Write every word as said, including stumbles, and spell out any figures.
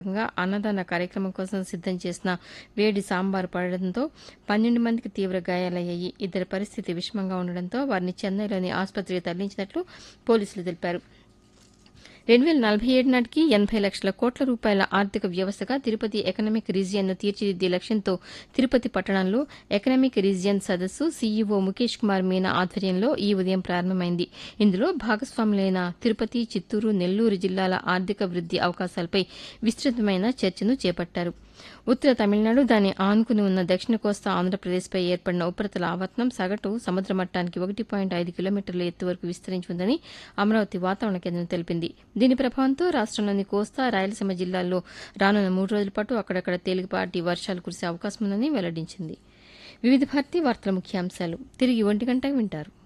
భాగంగా అన్నదాన కార్యక్రమం కోసం సిద్దం చేసిన వేడి సాంబారు పడడంతో పన్నెండు మందికి తీవ్ర గాయాలయ్యాయి. ఇద్దరి పరిస్థితి విషమంగా ఉండడంతో వారిని చెన్నైలోని ఆసుపత్రికి తరలించినట్లు పోలీసులు తెలిపారు. రెండు వేల నలభై ఏడు నాటికి ఎనబై లక్షల కోట్ల రూపాయల ఆర్థిక వ్యవస్థగా తిరుపతి ఎకనామిక్ రీజియన్ను తీర్చిదిద్దే లక్ష్యంతో తిరుపతి పట్టణంలో ఎకనామిక్ రీజియన్ సదస్సు సీఈఓ ముఖేష్ కుమార్ మీనా ఆధ్వర్యంలో ఈ ఉదయం ప్రారంభమైంది. ఇందులో భాగస్వాములైన తిరుపతి, చిత్తూరు, నెల్లూరు జిల్లాల ఆర్థిక వృద్ది అవకాశాలపై విస్తృతమైన చర్చను చేపట్టారు. ఉత్తర తమిళనాడు, దాని ఆనుకుని ఉన్న దక్షిణ కోస్తా ఆంధ్రప్రదేశ్పై ఏర్పడిన ఉపరితల ఆవర్తనం సగటు సముద్ర మట్టానికి ఒకటి పాయింట్ ఐదు కిలోమీటర్ల ఎత్తు వరకు విస్తరించి ఉందని అమరావతి వాతావరణ కేంద్రం తెలిపింది. దీని ప్రభావంతో రాష్టంలోని కోస్తా, రాయలసీమ జిల్లాల్లో రానున్న మూడు రోజుల పాటు అక్కడక్కడ తేలికపాటి వర్షాలు కురిసే అవకాశం ఉందని వెల్లడించింది. వివిధ భారతి వార్తల ముఖ్యాంశాలు తిరిగి ఒంటి గంటకు వింటారు.